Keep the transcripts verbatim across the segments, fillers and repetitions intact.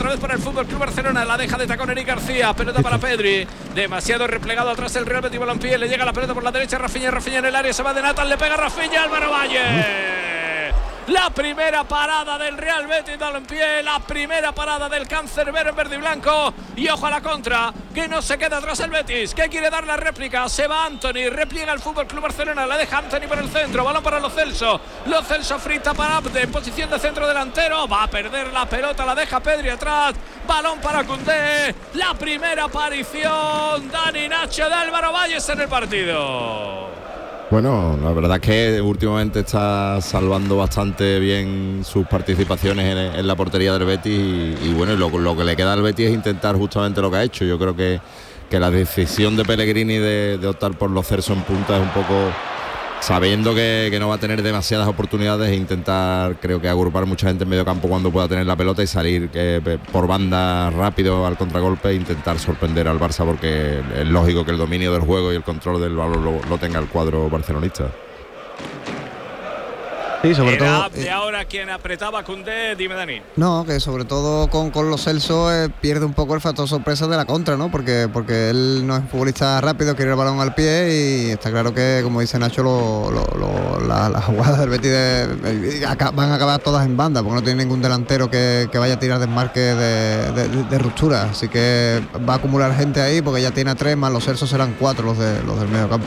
otra vez para el Fútbol Club Barcelona. La deja de tacón Eric García. Pelota para Pedri. Demasiado replegado atrás el Real Betis Balompié. Le llega la pelota por la derecha. Rafinha, Rafinha en el área. Se va de Nathan. Le pega Rafinha. Álvaro Valle. La primera parada del Real Betis Balompié, la primera parada del cancerbero en verde y blanco. Y ojo a la contra, que no se queda atrás el Betis, que quiere dar la réplica. Se va Anthony, repliega el Fútbol Club Barcelona, la deja Anthony por el centro, balón para Lo Celso. Lo Celso frita para Abde, en posición de centro delantero. Va a perder la pelota, la deja Pedri atrás. Balón para Koundé. La primera aparición, Dani Nacho de Álvaro Valles en el partido. Bueno, la verdad es que últimamente está salvando bastante bien sus participaciones en, en la portería del Betis y, y bueno, lo, lo que le queda al Betis es intentar justamente lo que ha hecho. Yo creo que, que la decisión de Pellegrini de, de optar por Lo Celso en punta es un poco sabiendo que, que no va a tener demasiadas oportunidades e intentar, creo que agrupar mucha gente en medio campo cuando pueda tener la pelota y salir eh, por banda rápido al contragolpe e intentar sorprender al Barça, porque es lógico que el dominio del juego y el control del balón lo, lo tenga el cuadro barcelonista. Sí, sobre Era todo. Abde Eh, ahora quien apretaba a Koundé, dime Dani. no, que sobre todo con, con Lo Celso eh, pierde un poco el factor sorpresa de la contra, ¿no? Porque, porque él no es futbolista rápido, quiere el balón al pie y está claro que, como dice Nacho, lo, lo, lo, la, las jugadas del Betis de, de, acá, van a acabar todas en banda, porque no tiene ningún delantero que, que vaya a tirar desmarque de, de, de, de ruptura. Así que va a acumular gente ahí, porque ya tiene a tres, más Lo Celso serán cuatro los, de, los del medio campo.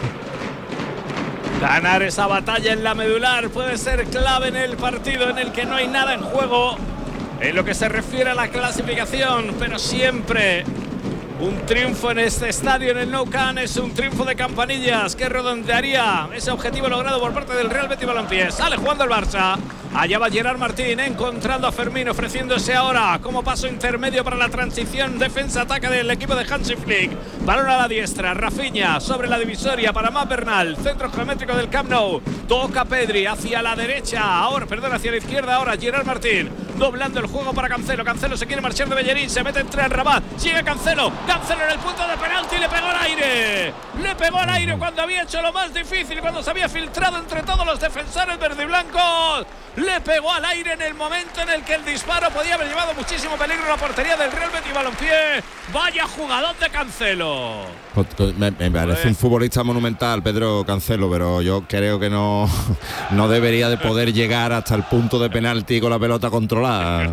Ganar esa batalla en la medular puede ser clave en el partido en el que no hay nada en juego en lo que se refiere a la clasificación, pero siempre un triunfo en este estadio, en el Nou Camp, es un triunfo de campanillas que redondearía ese objetivo logrado por parte del Real Betis Balompié. Sale jugando el Barça. Allá va Gerard Martín encontrando a Fermín, ofreciéndose ahora como paso intermedio para la transición defensa-ataque del equipo de Hansi Flick. Balón a la diestra, Rafinha sobre la divisoria para Matt Bernal, centro geométrico del Camp Nou. Toca Pedri hacia la derecha, ahora, perdón, hacia la izquierda ahora Gerard Martín, doblando el juego para Cancelo. Cancelo se quiere marchar de Bellerín, se mete entre el Rabat, sigue Cancelo, Cancelo en el punto de penalti, le pegó al aire, le pegó al aire cuando había hecho lo más difícil, cuando se había filtrado entre todos los defensores verde y blancos. Le pegó al aire en el momento en el que el disparo podía haber llevado muchísimo peligro a la portería del Real Betis Balompié. Vaya jugador de Cancelo. Me, me parece un futbolista monumental, Pedro Cancelo, pero yo creo que no, no debería de poder llegar hasta el punto de penalti con la pelota controlada.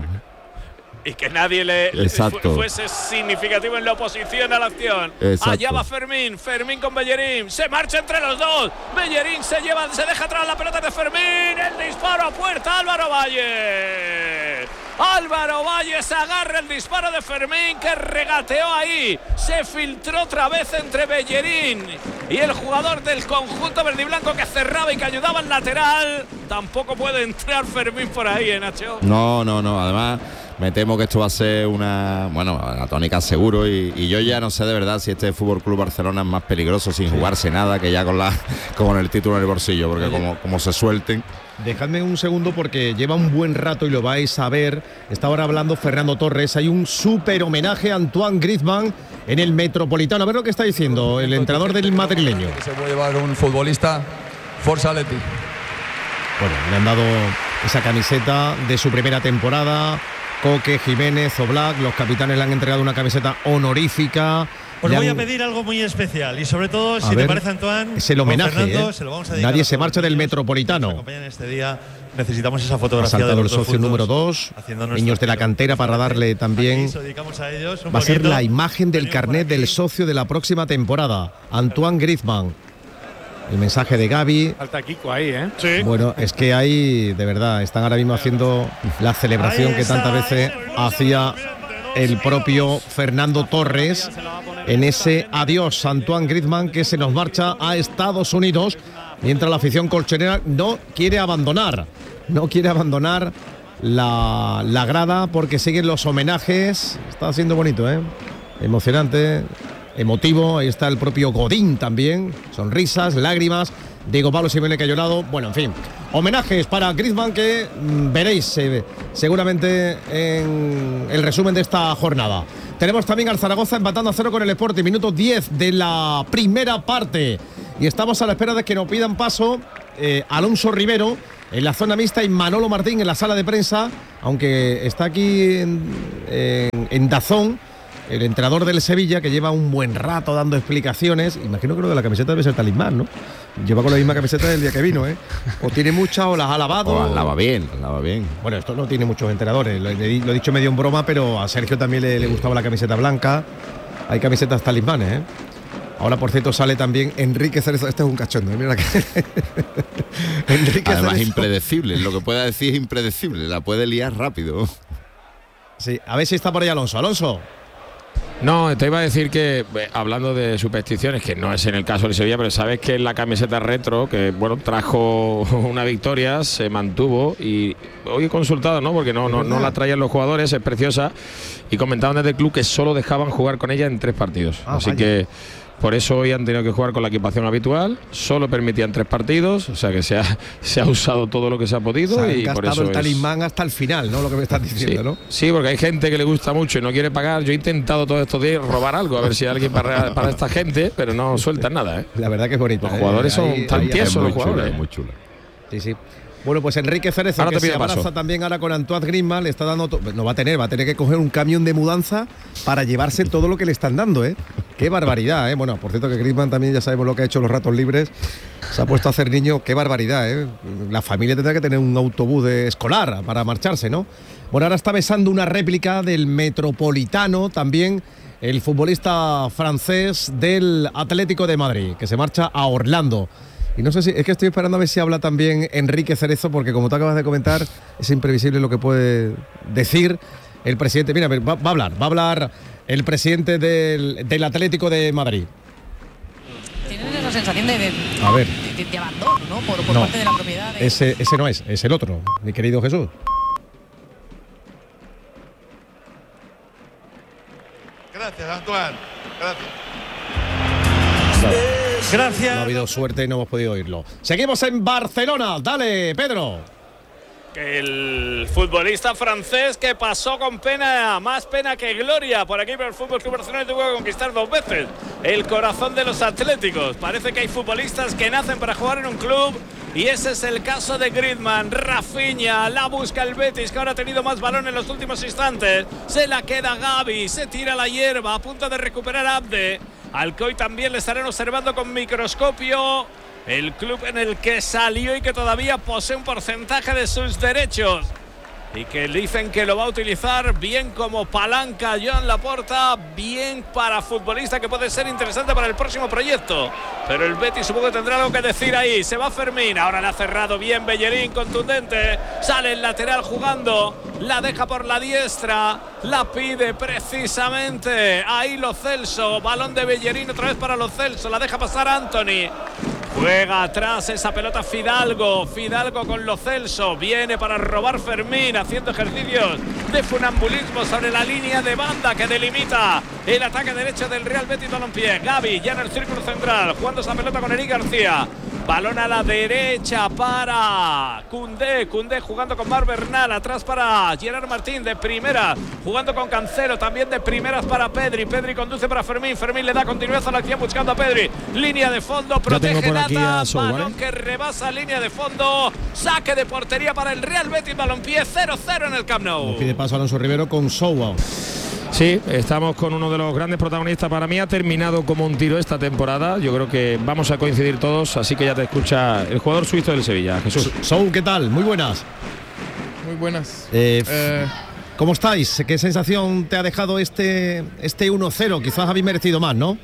Y que nadie le, le fu fuese significativo en la oposición a la acción. Exacto. Allá va Fermín, Fermín con Bellerín, se marcha entre los dos. Bellerín se lleva, se deja atrás la pelota de Fermín. El disparo a puerta, Álvaro Valle. Álvaro Valles agarra el disparo de Fermín, que regateó ahí. Se filtró otra vez entre Bellerín y el jugador del conjunto verde y blanco, que cerraba y que ayudaba al lateral. Tampoco puede entrar Fermín por ahí, ¿eh, Nacho? No, no, no. Además, me temo que esto va a ser una, bueno, una tónica seguro y, y yo ya no sé de verdad si este Fútbol Club Barcelona es más peligroso sin jugarse nada que ya con la con el título en el bolsillo, porque como, como se suelten. Dejadme un segundo porque lleva un buen rato y lo vais a ver. Está ahora hablando Fernando Torres. Hay un súper homenaje a Antoine Griezmann en el Metropolitano. A ver lo que está diciendo el entrenador del madrileño. Se puede llevar un futbolista, Forza Leti. Bueno, le han dado esa camiseta de su primera temporada. Coque, Jiménez, Oblak, los capitanes le han entregado una camiseta honorífica. Os voy a pedir algo muy especial y sobre todo, si te parece, Antoine, es el homenaje, Fernando, ¿eh? se lo vamos a dedicar. Nadie a se marcha del Metropolitano. Nos acompañan este día. Necesitamos esa fotografía. Ha saltado de el socio número dos, niños de la cantera, para darle también. A ellos va a ser la imagen del carnet del socio de la próxima temporada, Antoine Griezmann. El mensaje de Gavi. Falta Kiko ahí, ¿eh? Sí. Bueno, es que ahí, de verdad, están ahora mismo haciendo la celebración que tantas veces hacía el propio Fernando Torres en ese adiós Antoine Griezmann, que se nos marcha a Estados Unidos, mientras la afición colchonera no quiere abandonar, no quiere abandonar la, la grada, porque siguen los homenajes. Está siendo bonito, ¿eh? Emocionante, emotivo. Ahí está el propio Godín también, sonrisas, lágrimas. Diego Pablo Simeone, que ha llorado. Bueno, en fin, homenajes para Griezmann que mmm, veréis eh, seguramente en el resumen de esta jornada. Tenemos también al Zaragoza empatando a cero con el Sporting, minuto diez de la primera parte, y estamos a la espera de que nos pidan paso eh, Alonso Rivero en la zona mixta y Manolo Martín en la sala de prensa, aunque está aquí en, en en Dazón, el entrenador del Sevilla, que lleva un buen rato dando explicaciones. Imagino que lo de la camiseta debe ser talismán, ¿no? Lleva con la misma camiseta del día que vino, ¿eh? O tiene muchas o las ha lavado. O las lava bien, las lava bien. Bueno, esto no tiene muchos entrenadores, lo, lo he dicho medio en broma, pero a Sergio también le, le gustaba la camiseta blanca. Hay camisetas talismanes, ¿eh? Ahora, por cierto, sale también Enrique Cerezo. Este es un cachondo, ¿eh? Mira que Enrique Además, Cerezo. impredecible. Lo que pueda decir es impredecible. La puede liar rápido. Sí, a ver si está por ahí Alonso. Alonso. No, te iba a decir que, eh, hablando de supersticiones, que no es en el caso de Sevilla, pero sabes que la camiseta retro, que bueno, trajo una victoria, se mantuvo, y hoy he consultado, ¿no? Porque no, no, no la traían los jugadores, es preciosa, y comentaban desde el club que solo dejaban jugar con ella en tres partidos. Ah, Así vaya. que por eso hoy han tenido que jugar con la equipación habitual, solo permitían tres partidos, o sea que se ha, se ha usado todo lo que se ha podido. Se han y por gastado eso el es- talismán hasta el final, ¿no? Lo que me estás diciendo, Sí, ¿no? sí, porque hay gente que le gusta mucho y no quiere pagar. Yo he intentado todos estos días robar algo, a ver si hay alguien para, para esta gente, pero no sueltan nada, ¿eh? La verdad que es bonito. Los jugadores son tan ahí- tiesos, Es los muy chula, jugadores. es muy chula. Sí, sí. Bueno, pues Enrique Cerezo, Ahora que te se pide abraza paso. también ahora con Antoine Griezmann, le está dando... to- No va a tener, va a tener que coger un camión de mudanza para llevarse todo lo que le están dando, ¿eh? Qué barbaridad, ¿eh? Bueno, por cierto que Griezmann también ya sabemos lo que ha hecho en los ratos libres. Se ha puesto a hacer niño, qué barbaridad, ¿eh? La familia tendrá que tener un autobús de escolar para marcharse, ¿no? Bueno, ahora está besando una réplica del Metropolitano, también el futbolista francés del Atlético de Madrid, que se marcha a Orlando. Y no sé si, es que estoy esperando a ver si habla también Enrique Cerezo, porque como tú acabas de comentar, es imprevisible lo que puede decir el presidente. Mira, va, va a hablar, va a hablar el presidente del, del Atlético de Madrid. Tienen esa sensación de, de, A ver. de, de abandono, ¿no? Por, por No, parte de la propiedad. de- ese, ese no es, es el otro, mi querido Jesús. Gracias, Antoine. Gracias. No ha habido suerte y no hemos podido oírlo. Seguimos en Barcelona, dale, Pedro. El futbolista francés que pasó con pena, más pena que gloria por aquí por el Fútbol Club Barcelona, y tuvo que conquistar dos veces el corazón de los atléticos. Parece que hay futbolistas que nacen para jugar en un club, y ese es el caso de Griezmann. Rafinha la busca el Betis, que ahora ha tenido más balón en los últimos instantes. Se la queda Gavi, se tira la hierba, a punto de recuperar Abde. Al que hoy también le estarán observando con microscopio. El club en el que salió y que todavía posee un porcentaje de sus derechos, y que dicen que lo va a utilizar bien como palanca Joan Laporta, bien para futbolista que puede ser interesante para el próximo proyecto. Pero el Betis supongo que tendrá algo que decir ahí. Se va Fermín, ahora le ha cerrado bien Bellerín, contundente. Sale el lateral jugando, la deja por la diestra, la pide precisamente ahí Lo Celso. Balón de Bellerín otra vez para Lo Celso, la deja pasar Anthony. Juega atrás esa pelota Fidalgo, Fidalgo con Lo Celso, viene para robar Fermín, haciendo ejercicios de funambulismo sobre la línea de banda que delimita el ataque derecho del Real Betis Balompié. Gavi ya en el círculo central, jugando esa pelota con Eric García. Balón a la derecha para Koundé, Koundé jugando con Mar Bernal, atrás para Gerard Martín de primera, jugando con Cancelo, también de primeras para Pedri. Pedri conduce para Fermín, Fermín le da continuidad a la acción buscando a Pedri. Línea de fondo, protege tengo por aquí Data, a Sou, balón ¿eh? que rebasa línea de fondo, saque de portería para el Real Betis Balompié, cero cero en el Camp Nou. Pide paso Alonso Rivero con Soua. Sí, estamos con uno de los grandes protagonistas. Para mí ha terminado como un tiro esta temporada. Yo creo que vamos a coincidir todos, así que ya te escucha el jugador suizo del Sevilla, Jesús. Sou, ¿qué tal? Muy buenas. Muy buenas. Eh, Eh, ¿Cómo estáis? ¿Qué sensación te ha dejado este, este uno cero? Quizás habéis merecido más, ¿no?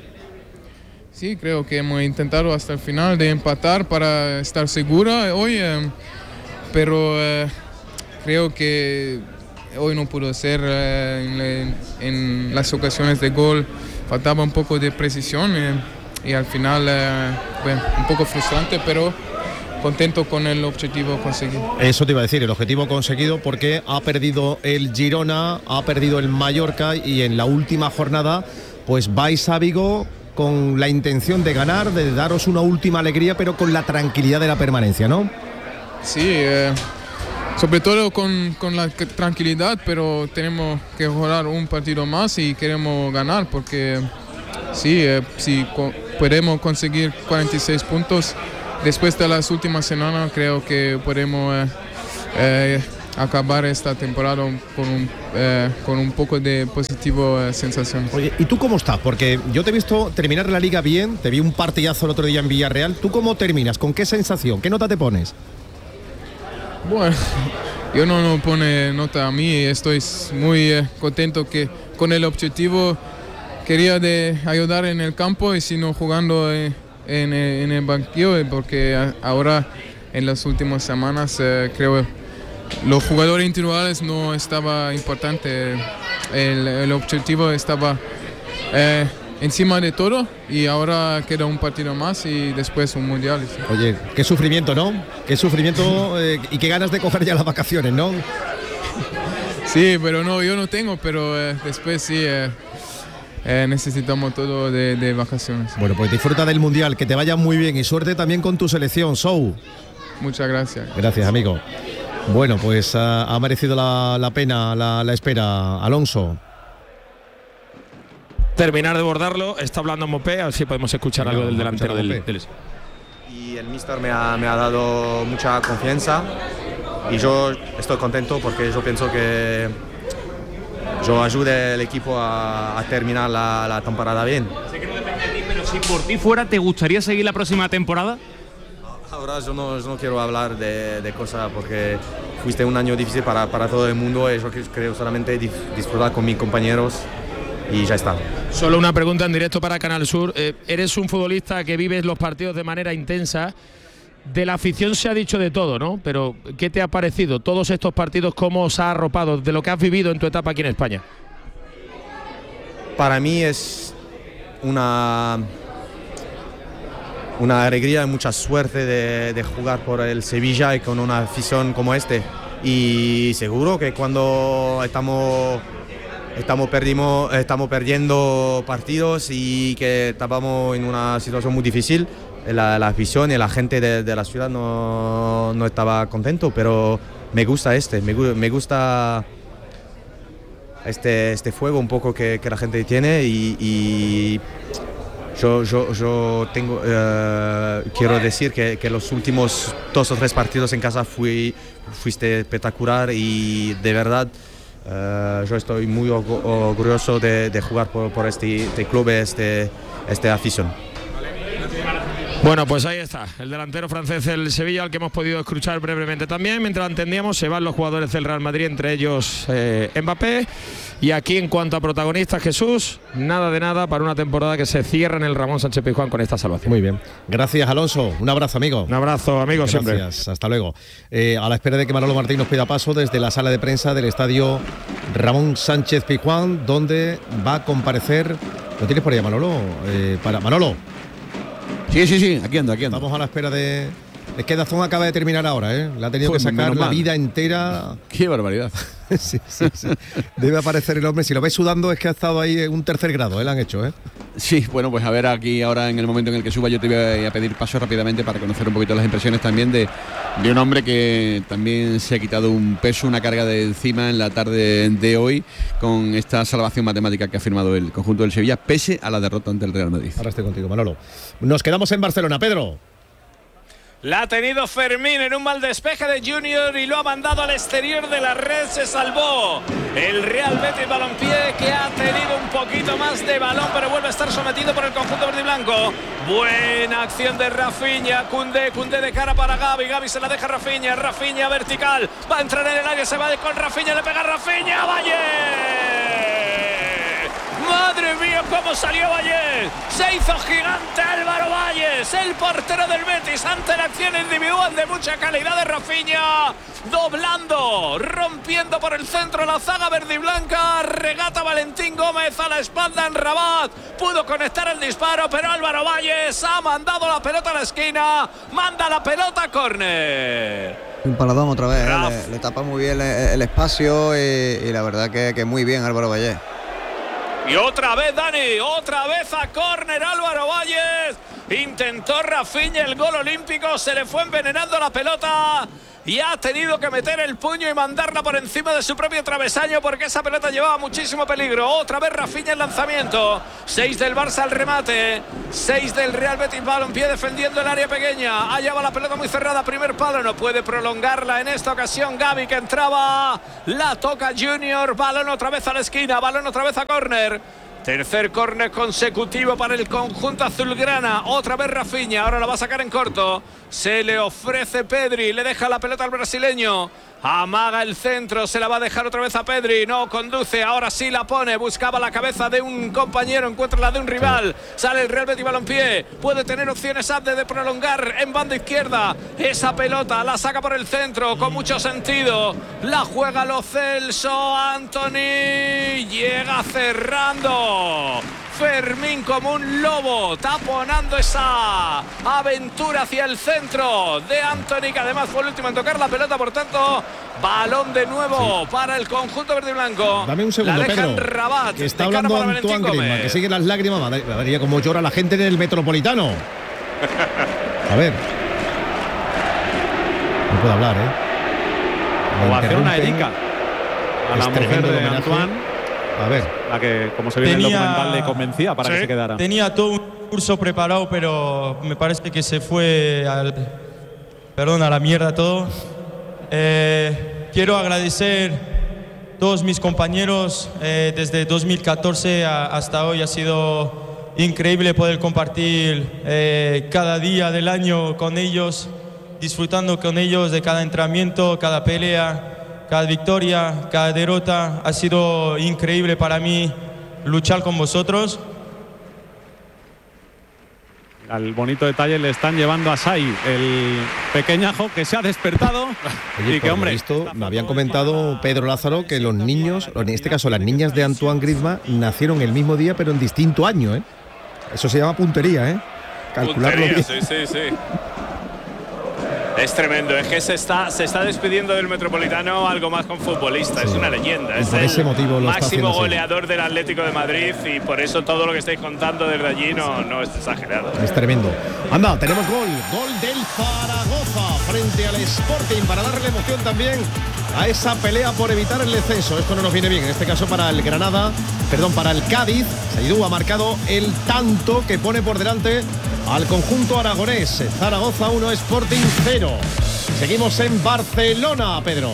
sí, creo que hemos intentado hasta el final de empatar para estar segura hoy, eh, pero eh, creo que hoy no pudo ser eh, en, en las ocasiones de gol. Faltaba un poco de precisión eh, y al final eh, bueno, un poco frustrante, pero contento con el objetivo conseguido. Eso te iba a decir, el objetivo conseguido, porque ha perdido el Girona, ha perdido el Mallorca, y en la última jornada pues vais a Vigo con la intención de ganar, de daros una última alegría, pero con la tranquilidad de la permanencia, ¿no? Sí, eh, sobre todo con, con la c- tranquilidad, pero tenemos que jugar un partido más y queremos ganar, porque sí, eh, si co- podemos conseguir cuarenta y seis puntos después de las últimas semanas, creo que podemos eh, eh, acabar esta temporada con un, eh, con un poco de positivo eh, sensación. Oye, ¿y tú cómo estás? Porque yo te he visto terminar la liga bien, te vi un partidazo el otro día en Villarreal. ¿Tú cómo terminas? ¿Con qué sensación? ¿Qué nota te pones? Bueno, yo no, no pone nota a mí, estoy muy eh, contento que con el objetivo quería de ayudar en el campo y sino jugando eh, en, en el banquillo, porque ahora en las últimas semanas eh, creo los jugadores individuales no estaba importante, el, el objetivo estaba eh, encima de todo y ahora queda un partido más y después un mundial. ¿Sí? Oye, qué sufrimiento, ¿no? Qué sufrimiento eh, y qué ganas de coger ya las vacaciones, ¿no? Sí, pero no, yo no tengo, pero eh, después sí eh, eh, necesitamos todo de, de vacaciones. Bueno, pues disfruta del mundial, que te vaya muy bien y suerte también con tu selección, Sou. Muchas gracias. Gracias, amigo. Bueno, pues uh, ha merecido la, la pena la, la espera, Alonso. Terminar de bordarlo, está hablando Mopé, a ver si podemos escuchar no, algo del delantero del, del... Y el míster me ha, me ha dado mucha confianza y yo estoy contento porque yo pienso que yo ayude al equipo a, a terminar la, la temporada bien. Sé que no depende de ti, pero si por ti fuera, ¿te gustaría seguir la próxima temporada? Ahora yo no, yo no quiero hablar de, de cosas porque fuiste un año difícil para, para todo el mundo y yo creo solamente disfrutar con mis compañeros y ya está. Solo una pregunta en directo para Canal Sur. Eh, eres un futbolista que vives los partidos de manera intensa. De la afición se ha dicho de todo, ¿no? Pero ¿qué te ha parecido todos estos partidos? ¿Cómo os ha arropado de lo que has vivido en tu etapa aquí en España? Para mí es una, una alegría y mucha suerte de, de jugar por el Sevilla y con una afición como este. Y seguro que cuando estamos... Estamos, perdimos, estamos perdiendo partidos y que estábamos en una situación muy difícil. La, la afición y la gente de, de la ciudad no, no estaba contento, pero me gusta este, me, me gusta este, este fuego un poco que, que la gente tiene y, y yo, yo, yo tengo, uh, quiero decir que, que los últimos dos o tres partidos en casa fui, fuiste espectacular y de verdad Uh, yo estoy muy orgulloso de, de jugar por, por este, este club, este, este afición. Bueno, pues ahí está, el delantero francés del Sevilla, al que hemos podido escuchar brevemente también. Mientras entendíamos, se van los jugadores del Real Madrid, entre ellos eh, Mbappé. Y aquí, en cuanto a protagonistas, Jesús, nada de nada para una temporada que se cierra en el Ramón Sánchez Pizjuán con esta salvación. Muy bien. Gracias, Alonso. Un abrazo, amigo. Un abrazo, amigo, Gracias. siempre. Gracias, hasta luego. Eh, a la espera de que Manolo Martín nos pida paso desde la sala de prensa del estadio Ramón Sánchez Pizjuán, donde va a comparecer... ¿Lo tienes por ahí, Manolo? Eh, para Manolo. Sí, sí, sí, aquí ando, aquí ando. Estamos a la espera de... Es que Dazón acaba de terminar ahora, ¿eh? Le ha tenido pues que sacar la vida entera. ¡Qué barbaridad! sí, sí, sí. Debe aparecer el hombre. Si lo ves sudando es que ha estado ahí en un tercer grado, ¿eh? Le han hecho, ¿eh? Sí, bueno, pues a ver aquí ahora en el momento en el que suba yo te voy a pedir paso rápidamente para conocer un poquito las impresiones también de, de un hombre que también se ha quitado un peso, una carga de encima en la tarde de hoy con esta salvación matemática que ha firmado el conjunto del Sevilla, pese a la derrota ante el Real Madrid. Ahora estoy contigo, Manolo. Nos quedamos en Barcelona, Pedro. La ha tenido Fermín en un mal despeje de Junior y lo ha mandado al exterior de la red. Se salvó el Real Betis Balompié, que ha tenido un poquito más de balón, pero vuelve a estar sometido por el conjunto verde y blanco. Buena acción de Rafinha. Koundé, Koundé de cara para Gavi. Gavi se la deja a Rafinha. Rafinha vertical. Va a entrar en el área, se va con Rafinha. Le pega Rafinha. ¡Valle! ¡Madre mía, cómo salió Valles! Se hizo gigante Álvaro Valles, el portero del Betis, ante la acción individual de mucha calidad de Rafinha. Doblando, rompiendo por el centro la zaga verde y blanca. Regata Valentín Gómez a la espalda en Rabat. Pudo conectar el disparo, pero Álvaro Valles ha mandado la pelota a la esquina. Manda la pelota a córner. Un paladón otra vez, ¿eh? le, le tapa muy bien el, el espacio y, y la verdad que, que muy bien Álvaro Valles. Y otra vez Dani, otra vez a córner Álvaro Valles. Intentó Rafinha el gol olímpico, se le fue envenenando la pelota y ha tenido que meter el puño y mandarla por encima de su propio travesaño porque esa pelota llevaba muchísimo peligro. Otra vez Rafinha el lanzamiento. seis del Barça al remate. seis del Real Betis Balompié defendiendo el área pequeña. Allá va la pelota muy cerrada. Primer palo. No puede prolongarla en esta ocasión. Gavi que entraba. La toca Junior. Balón otra vez a la esquina. Balón otra vez a córner. Tercer córner consecutivo para el conjunto azulgrana. Otra vez Rafinha, ahora la va a sacar en corto. Se le ofrece Pedri, le deja la pelota al brasileño. Amaga el centro, se la va a dejar otra vez a Pedri. No conduce, ahora sí la pone. Buscaba la cabeza de un compañero, encuentra la de un rival. Sale el Real Betis Balompié. Puede tener opciones Abde de prolongar en banda izquierda. Esa pelota la saca por el centro con mucho sentido. La juega Lo Celso. Anthony llega cerrando. Fermín como un lobo, taponando esa aventura hacia el centro de Anthony, que además fue el último en tocar la pelota, por tanto, balón de nuevo sí. para el conjunto verde y blanco. Dame un segundo, Pedro, Rabat, que está hablando Antoine Griezmann, que sigue las lágrimas. Madre mía, como llora la gente en el Metropolitano. A ver. No puedo hablar, ¿eh? Ovación a Erika, a la mujer de Antoine. A ver, la que, como se ve en el documental, le convencía para ¿sí? que se quedara. Tenía todo un curso preparado, pero me parece que se fue al, perdón, a la mierda todo. Eh, quiero agradecer a todos mis compañeros eh, desde dos mil catorce a, hasta hoy. Ha sido increíble poder compartir eh, cada día del año con ellos, disfrutando con ellos de cada entrenamiento, cada pelea. Cada victoria, cada derrota, ha sido increíble para mí luchar con vosotros. Al bonito detalle le están llevando a Sai, el pequeñajo que se ha despertado. Oye, y que, hombre, esto me habían comentado Pedro Lázaro que los niños, en este caso las niñas de Antoine Griezmann, nacieron el mismo día pero en distinto año, ¿eh? Eso se llama puntería, ¿eh? Calcularlo puntería, bien. Sí, sí, sí. Es tremendo, es que se está, se está despidiendo del Metropolitano algo más con futbolista, sí. Es una leyenda, y es por ese el motivo lo máximo goleador del Atlético de Madrid y por eso todo lo que estáis contando desde allí no, no es exagerado. Es tremendo. Anda, tenemos gol, gol del Zaragoza frente al Sporting para darle emoción también a esa pelea por evitar el descenso. Esto no nos viene bien, en este caso para el Granada, perdón, para el Cádiz. Seydou ha marcado el tanto que pone por delante al conjunto aragonés. Zaragoza uno, Sporting cero. Seguimos en Barcelona, Pedro.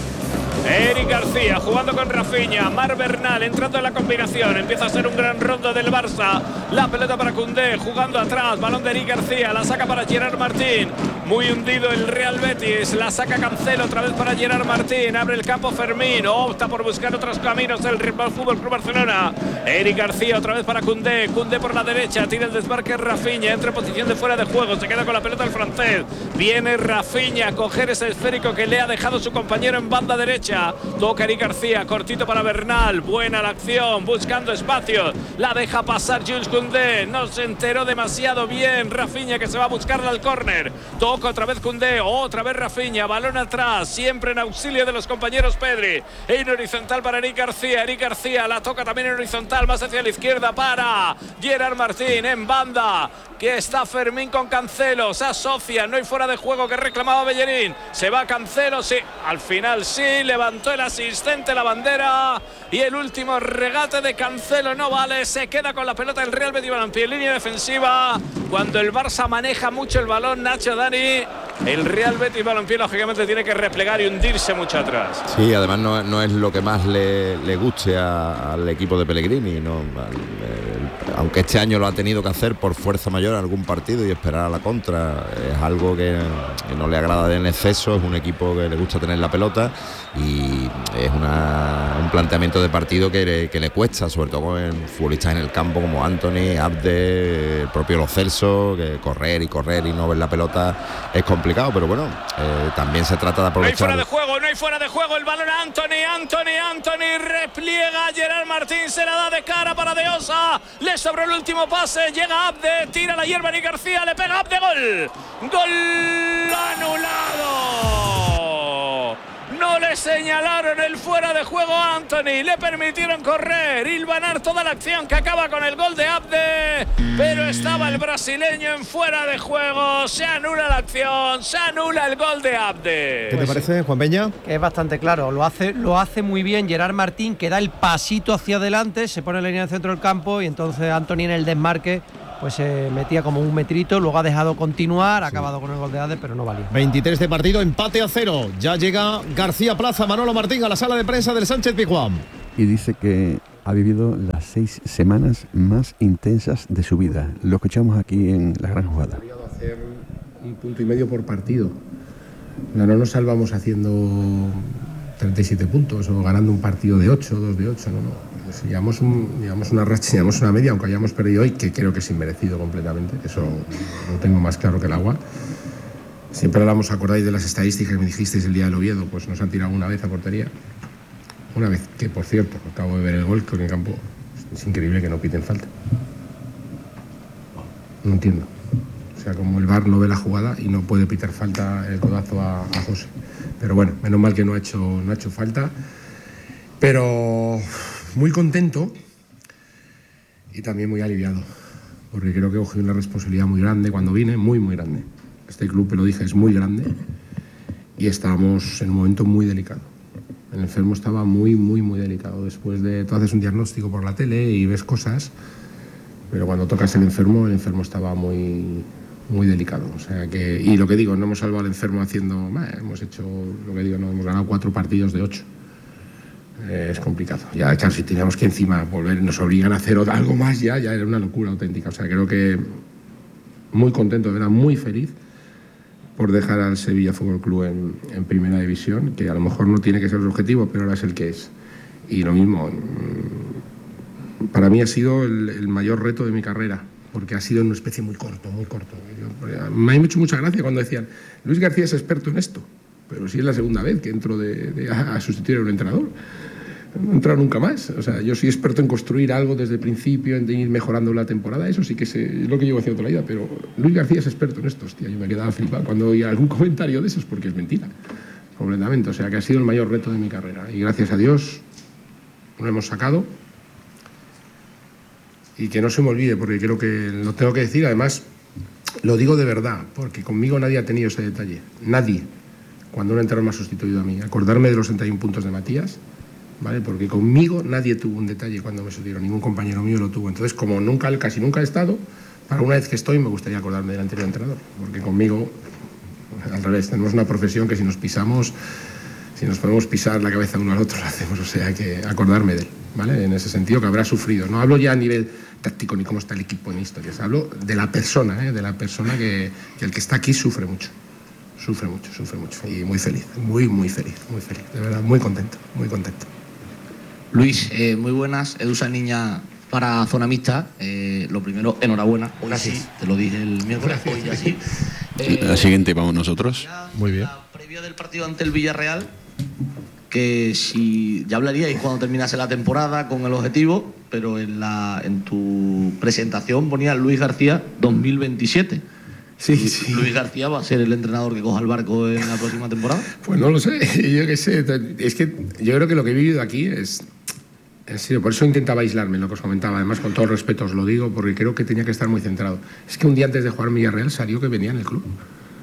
Eric García jugando con Rafinha, Mar Bernal entrando en la combinación, empieza a ser un gran rondo del Barça, la pelota para Koundé, jugando atrás, balón de Eric García, la saca para Gerard Martín, muy hundido el Real Betis, la saca Cancelo otra vez para Gerard Martín, abre el campo Fermín, opta por buscar otros caminos el Fútbol Club Barcelona, Eric García otra vez para Koundé, Koundé por la derecha, tira el desmarque Rafinha, entra en posición de fuera de juego, se queda con la pelota el francés, viene Rafinha a coger ese esférico que le ha dejado su compañero en banda derecha. Toca Eric García, cortito para Bernal, buena la acción, buscando espacios, la deja pasar Jules Koundé, no se enteró demasiado bien Rafinha que se va a buscarla al córner, toca otra vez Koundé, otra vez Rafinha, balón atrás, siempre en auxilio de los compañeros Pedri, en horizontal para Eric García, Eric García la toca también en horizontal, más hacia la izquierda para Gerard Martín, en banda, que está Fermín con Cancelo, se asocia, no hay fuera de juego que reclamaba Bellerín, se va Cancelo, sí, al final sí, levantó el asistente la bandera y el último regate de Cancelo no vale, se queda con la pelota el Real Betis Balompié en línea defensiva, cuando el Barça maneja mucho el balón, Nacho, Dani, el Real Betis Balompié lógicamente tiene que replegar y hundirse mucho atrás. Sí, además no, no es lo que más le, le guste a, al equipo de Pellegrini, ¿no? Al, el, aunque este año lo ha tenido que hacer por fuerza mayor en algún partido y esperar a la contra, es algo que, que no le agrada en exceso, es un equipo que le gusta tener la pelota y es una, un planteamiento de partido que le, que le cuesta, sobre todo con futbolistas en el campo como Anthony, Abde, el propio Lo Celso, que correr y correr y no ver la pelota es complicado, pero bueno, eh, también se trata de aprovechar. No hay fuera de juego, no hay fuera de juego, el balón a Anthony, Anthony, Anthony, repliega, Gerard Martín se la da de cara para De Osa, le sobró el último pase, llega Abde, tira la hierba y García, le pega Abde, gol, gol anulado. No le señalaron el fuera de juego a Anthony, le permitieron correr, hilvanar toda la acción que acaba con el gol de Abde, pero estaba el brasileño en fuera de juego, se anula la acción, se anula el gol de Abde. ¿Qué te parece, Juan Peña? Que es bastante claro, lo hace, lo hace muy bien Gerard Martín, que da el pasito hacia adelante, se pone en la línea del centro del campo y entonces Anthony en el desmarque pues se eh, metía como un metrito, luego ha dejado continuar, ha sí. acabado con el gol de Abde, pero no valía. veintitrés de partido, empate a cero. Ya llega García Plaza, Manolo Martín a la sala de prensa del Sánchez Pizjuán. Y dice que ha vivido las seis semanas más intensas de su vida. Lo escuchamos aquí en La Gran Jugada. Ha hacer un punto y medio por partido. No, no nos salvamos haciendo treinta y siete puntos o ganando un partido de ocho, dos de ocho, no, no. Pues llevamos, un, llevamos una racha, llevamos una media, aunque hayamos perdido hoy, que creo que es inmerecido completamente. Eso lo tengo más claro que el agua. Siempre hablamos, acordáis de las estadísticas que me dijisteis el día del Oviedo, pues nos han tirado una vez a portería. Una vez, que por cierto, acabo de ver el gol, que en el campo es increíble que no piten falta. No entiendo. O sea, como el V A R no ve la jugada y no puede pitar falta el codazo a, a José. Pero bueno, menos mal que no ha hecho, no ha hecho falta. Pero muy contento y también muy aliviado, porque creo que cogí una responsabilidad muy grande cuando vine, muy, muy grande. Este club, te lo dije, es muy grande y estábamos en un momento muy delicado. El enfermo estaba muy, muy, muy delicado. Después de, tú haces un diagnóstico por la tele y ves cosas, pero cuando tocas el enfermo, el enfermo estaba muy, muy delicado. O sea que, y lo que digo, no hemos salvado al enfermo haciendo, bah, hemos hecho, lo que digo, no hemos ganado cuatro partidos de ocho. Eh, es complicado. Ya, claro, si teníamos que encima volver, nos obligan a hacer algo más, ya, ya era una locura auténtica. O sea, creo que muy contento, de verdad, muy feliz por dejar al Sevilla Fútbol Club en, en primera división, que a lo mejor no tiene que ser el objetivo, pero ahora es el que es. Y lo mismo, para mí ha sido el, el mayor reto de mi carrera, porque ha sido una especie muy corto, muy corto. Yo, me ha hecho mucha gracia cuando decían, Luis García es experto en esto, pero sí es la segunda vez que entro de, de, a, a sustituir a un entrenador. No he entrado nunca más. O sea, yo soy experto en construir algo desde el principio, en ir mejorando la temporada. Eso sí que sé, es lo que llevo haciendo toda la vida. Pero Luis García es experto en esto. Hostia, yo me quedaba flipado cuando oía algún comentario de esos, porque es mentira. Completamente. O sea, que ha sido el mayor reto de mi carrera. Y gracias a Dios lo hemos sacado. Y que no se me olvide, porque creo que lo tengo que decir. Además, lo digo de verdad, porque conmigo nadie ha tenido ese detalle. Nadie. Cuando un entrenador me ha sustituido a mí. Acordarme de los treinta y un puntos de Matías. ¿Vale? Porque conmigo nadie tuvo un detalle cuando me sustituyeron, ningún compañero mío lo tuvo. Entonces, como nunca, casi nunca he estado, para una vez que estoy me gustaría acordarme del anterior entrenador, porque conmigo, al revés, tenemos una profesión que si nos pisamos, si nos podemos pisar la cabeza uno al otro, lo hacemos, o sea, hay que acordarme de él, ¿vale? En ese sentido que habrá sufrido. No hablo ya a nivel táctico ni cómo está el equipo en historias, hablo de la persona, ¿eh? De la persona que, que el que está aquí sufre mucho. Sufre mucho, sufre mucho. Y muy feliz, muy, muy feliz, muy feliz. De verdad, muy contento, muy contento. Luis, eh, muy buenas. Edusa Niña para Zona Mixta. Eh, lo primero, enhorabuena. Hoy Gracias. Sí, te lo dije el miércoles, hoy ya sí. Eh, la siguiente vamos nosotros. Muy bien. La previa del partido ante el Villarreal, que si ya hablaríais cuando terminase la temporada con el objetivo, pero en, la, en tu presentación ponía Luis García dos mil veintisiete. Sí, sí. ¿Luis García va a ser el entrenador que coja el barco en la próxima temporada? Pues no lo sé, yo qué sé. Es que yo creo que lo que he vivido aquí es... En serio, por eso intentaba aislarme, lo que os comentaba. Además, con todo respeto os lo digo, porque creo que tenía que estar muy centrado. Es que un día antes de jugar Villarreal salió que venía en el club.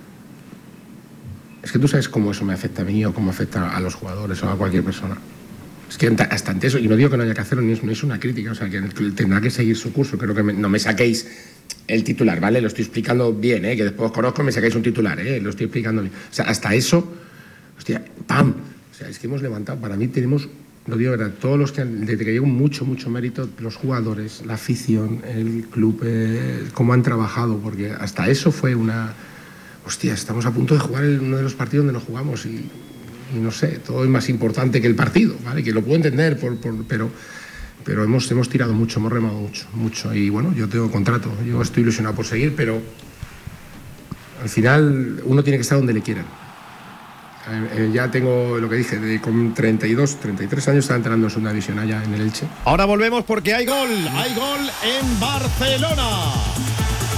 Es que tú sabes cómo eso me afecta a mí o cómo afecta a los jugadores o a cualquier persona. Es que hasta ante eso, y no digo que no haya que hacerlo, no es una crítica, o sea, que tendrá que seguir su curso. Creo que me, no me saquéis el titular, ¿vale? Lo estoy explicando bien, ¿eh? Que después os conozco y me saquéis un titular, ¿eh? Lo estoy explicando bien. O sea, hasta eso, hostia, ¡pam! O sea, es que hemos levantado, para mí tenemos, lo digo de verdad, todos los que, desde que llegó mucho, mucho mérito, los jugadores, la afición, el club, eh, cómo han trabajado, porque hasta eso fue una... Hostia, estamos a punto de jugar en uno de los partidos donde no jugamos y... y no sé, todo es más importante que el partido, ¿vale? Que lo puedo entender, por, por, pero, pero hemos, hemos tirado mucho, hemos remado mucho, mucho. Y bueno, yo tengo contrato, yo estoy ilusionado por seguir, pero al final uno tiene que estar donde le quieran. Eh, eh, ya tengo lo que dije, de, con treinta y dos, treinta y tres años estaba entrenando en segunda división allá en el Elche. Ahora volvemos porque hay gol, hay gol en Barcelona.